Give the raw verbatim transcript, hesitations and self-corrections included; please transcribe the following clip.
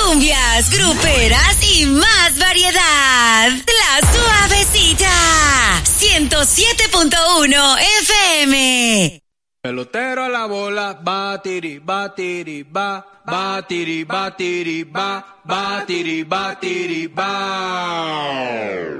cumbias, gruperas y más variedad. La Suavecita, ciento siete punto uno F M. Pelotero a la bola, batiri, batiri, ba, batiri, batiri, ba, batiri, batiri, ba.